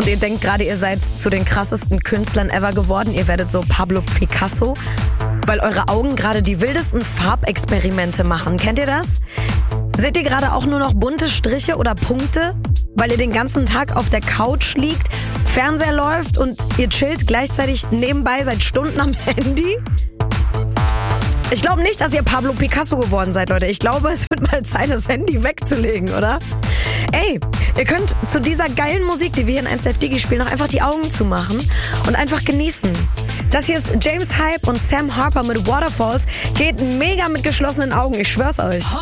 und ihr denkt gerade, ihr seid zu den krassesten Künstlern ever geworden. Ihr werdet so Pablo Picasso, weil eure Augen gerade die wildesten Farbexperimente machen. Kennt ihr das? Seht ihr gerade auch nur noch bunte Striche oder Punkte, weil ihr den ganzen Tag auf der Couch liegt, Fernseher läuft und ihr chillt gleichzeitig nebenbei seit Stunden am Handy? Ich glaube nicht, dass ihr Pablo Picasso geworden seid, Leute. Ich glaube, es wird mal Zeit, das Handy wegzulegen, oder? Ey, ihr könnt zu dieser geilen Musik, die wir hier in 1Live Digi spielen, noch einfach die Augen zumachen und einfach genießen. Das hier ist James Hype und Sam Harper mit Waterfalls. Geht mega mit geschlossenen Augen, ich schwör's euch.